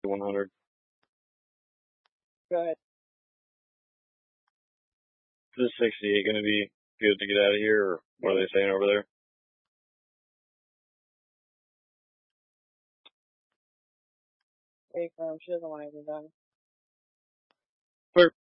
100. Go ahead. Is 68 going to be good to get out of here, or what are they saying over there? Wait for him. She doesn't want anything done. Clear.